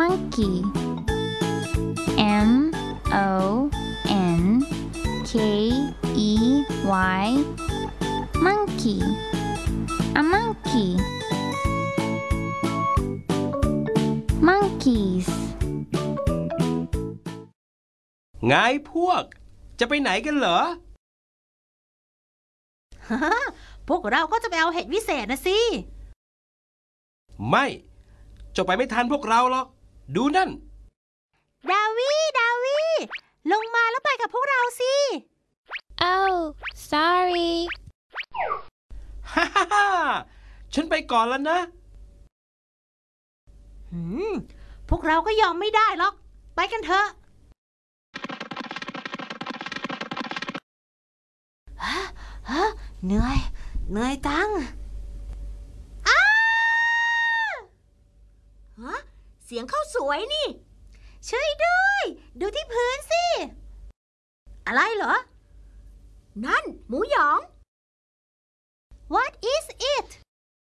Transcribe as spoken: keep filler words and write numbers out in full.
monkey M O N K E Y monkey a monkey monkeys ไงพวกจะไปไหนกันเหรอพวกเราก็จะไปเอาเห็ดวิเศษนะสิไม่เจ้าไปไม่ทันพวกเราหรอกดูนั่นดาวีดาวีลงมาแล้วไปกับพวกเราสิ Oh sorry ฮ่าฮ่าฮ่าฉันไปก่อนแล้วนะหืมพวกเราก็ยอมไม่ได้หรอกไปกันเถอะฮะฮะเหนื่อยเหนื่อยจังอ้าฮะเสียงเข้าสวยนี่ช่วยด้วยดูที่พื้นสิอะไรเหรอนั่นหมูหยอง What